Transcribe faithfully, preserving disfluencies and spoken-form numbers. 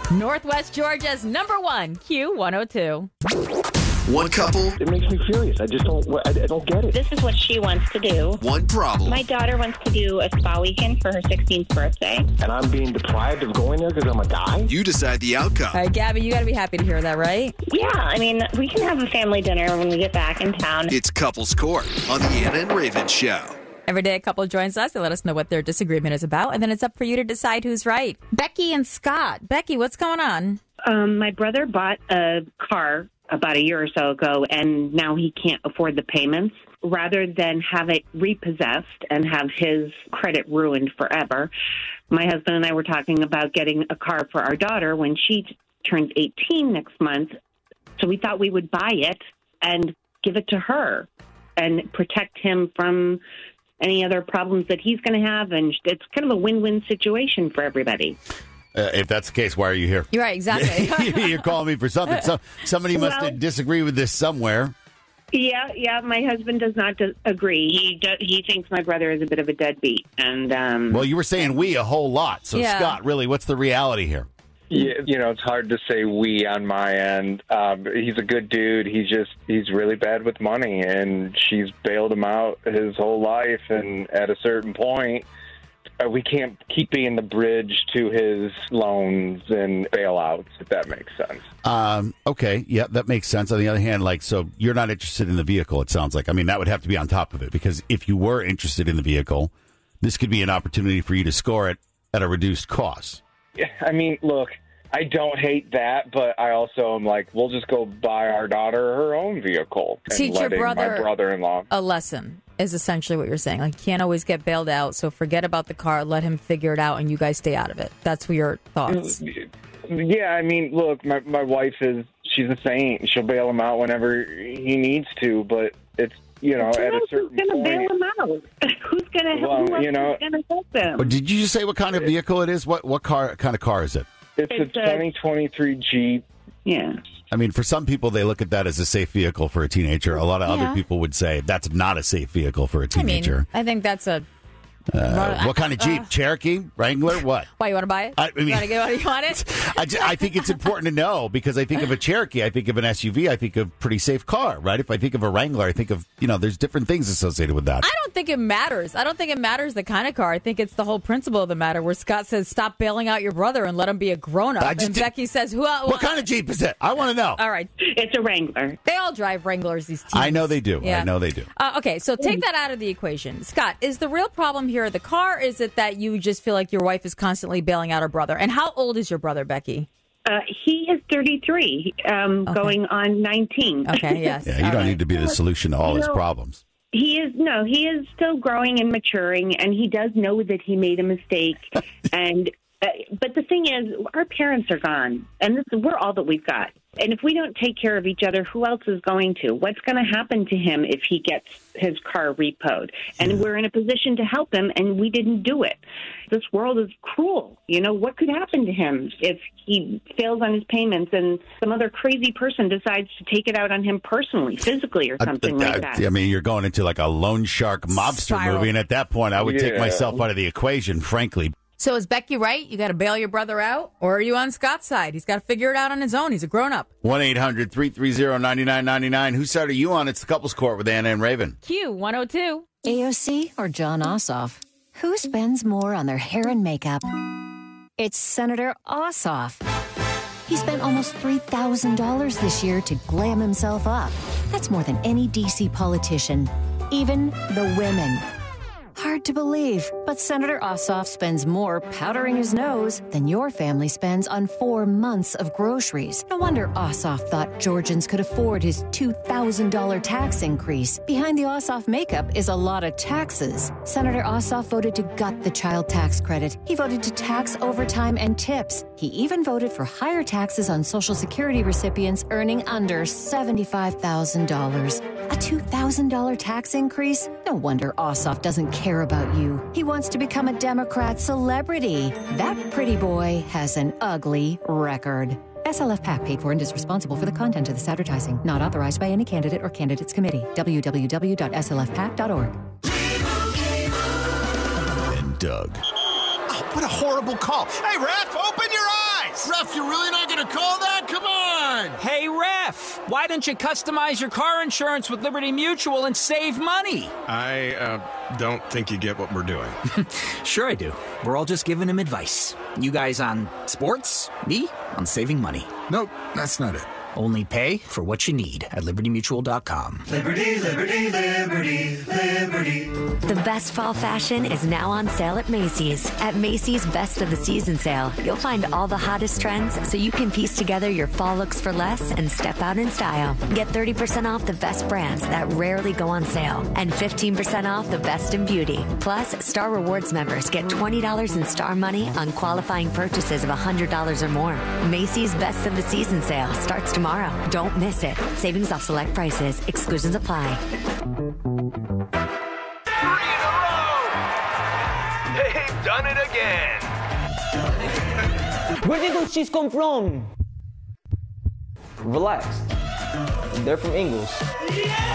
Northwest Georgia's number one, Q one oh two. One couple. It makes me furious. I just don't, I, I don't get it. This is what she wants to do. One problem. My daughter wants to do a spa weekend for her sixteenth birthday. And I'm being deprived of going there because I'm a guy? You decide the outcome. All right, Gabby, you got to be happy to hear that, right? Yeah, I mean, we can have a family dinner when we get back in town. It's Couples Court on the Anna and Raven Show. Every day a couple joins us. They let us know what their disagreement is about, and then it's up for you to decide who's right. Becky and Scott. Becky, what's going on? Um, my brother bought a car about a year or so ago, and now he can't afford the payments. Rather than have it repossessed and have his credit ruined forever, my husband and I were talking about getting a car for our daughter when she t- turns eighteen next month. So we thought we would buy it and give it to her and protect him from any other problems that he's going to have. And it's kind of a win-win situation for everybody. Uh, if that's the case, why are you here? You're right, exactly. You're calling me for something. So, somebody must Well- disagree with this somewhere. Yeah, yeah. My husband does not dis- agree. He do- he thinks my brother is a bit of a deadbeat. And um, Well, you were saying we a whole lot. So, Yeah. Scott, really, what's the reality here? Yeah, you know, it's hard to say we on my end. Um, he's a good dude. He's just, he's really bad with money, and she's bailed him out his whole life. And at a certain point, uh, we can't keep being the bridge to his loans and bailouts, if that makes sense. Um, okay, yeah, that makes sense. On the other hand, like, so you're not interested in the vehicle, it sounds like. I mean, that would have to be on top of it, because if you were interested in the vehicle, this could be an opportunity for you to score it at a reduced cost. Yeah, I mean, look, I don't hate that, but I also am like, we'll just go buy our daughter her own vehicle. And Teach your letting brother my brother-in-law. a lesson is essentially what you're saying. Like, you can't always get bailed out, so forget about the car, let him figure it out, and you guys stay out of it. That's what your thoughts. Yeah, I mean, look, my my wife is, she's a saint. She'll bail him out whenever he needs to, but it's, you know, who at a else is certain going to bail point. him out? Who's going to help? Well, Who else you know- is going to help him? Or did you just say what kind of vehicle it is? What what car kind of car is it? It's, It's a a- twenty twenty-three Jeep. Yeah. I mean, for some people, they look at that as a safe vehicle for a teenager. A lot of Yeah. other people would say that's not a safe vehicle for a I mean, teenager. I think that's a... uh, what kind of Jeep? Uh, Cherokee? Wrangler? What? Why, you want to buy it? I mean- you want to get it? You want it? I, ju- I think it's important to know, because I think of a Cherokee, I think of an S U V, I think of a pretty safe car, right? If I think of a Wrangler, I think of, you know, there's different things associated with that. I don't think it matters. I don't think it matters the kind of car. I think it's the whole principle of the matter, where Scott says, stop bailing out your brother and let him be a grown-up. I just And did- Becky says, who else? What kind of Jeep is it? I want to know. All right. It's a Wrangler. They all drive Wranglers, these teens. I know they do. Yeah. I know they do. Uh, okay, so take that out of the equation. Scott, is the real problem here the car? Is it that you just feel like your wife is constantly bailing out her brother? And how old is your brother, Becky? Uh, he is thirty-three, um, Okay. going on nineteen. Okay, yes. Yeah, you All don't right. need to be the solution to all his No. problems. He is, no, he is still growing and maturing, and he does know that he made a mistake. and uh, But the thing is, our parents are gone, and this, we're all that we've got. And if we don't take care of each other, who else is going to? What's going to happen to him if he gets his car repoed? And we're in a position to help him, and we didn't do it. This world is cruel. You know, what could happen to him if he fails on his payments and some other crazy person decides to take it out on him personally, physically, or something I, like that? I mean, you're going into like a loan shark mobster Spiral. movie, and at that point, I would take Yeah. myself out of the equation, frankly. So is Becky right? You got to bail your brother out? Or are you on Scott's side? He's got to figure it out on his own. He's a grown-up. one eight hundred three three zero nine nine nine nine. Whose side are you on? It's the Couples Court with Anna and Raven. Q one oh two. A O C or John Ossoff? Who spends more on their hair and makeup? It's Senator Ossoff. He spent almost three thousand dollars this year to glam himself up. That's more than any D C politician, even the women. Hard to believe, but Senator Ossoff spends more powdering his nose than your family spends on four months of groceries. No wonder Ossoff thought Georgians could afford his two thousand dollars tax increase. Behind the Ossoff makeup is a lot of taxes. Senator Ossoff voted to gut the child tax credit. He voted to tax overtime and tips. He even voted for higher taxes on Social Security recipients earning under seventy-five thousand dollars. A two thousand dollars tax increase? No wonder Ossoff doesn't care about you. He wants to become a Democrat celebrity. That pretty boy has an ugly record. S L F PAC paid for and is responsible for the content of this advertising. Not authorized by any candidate or candidates committee. w w w dot s l f pac dot org. And Doug. Oh, what a horrible call. Hey, ref, open your eyes. guys! Ref, you're really not going to call that? Come on! Hey, Ref, why don't you customize your car insurance with Liberty Mutual and save money? I uh, don't think you get what we're doing. Sure I do. We're all just giving him advice. You guys on sports, me on saving money. Nope, that's not it. Only pay for what you need at liberty mutual dot com. Liberty, liberty, liberty, liberty. The best fall fashion is now on sale at Macy's. At Macy's Best of the Season sale, you'll find all the hottest trends so you can piece together your fall looks for less and step out in style. Get thirty percent off the best brands that rarely go on sale and fifteen percent off the best in beauty. Plus, Star Rewards members get twenty dollars in Star Money on qualifying purchases of one hundred dollars or more. Macy's Best of the Season sale starts tomorrow. Don't miss it. Savings off select prices. Exclusions apply. Three in a row! They've done it again! Where did those cheese come from? Relax. They're from Ingles.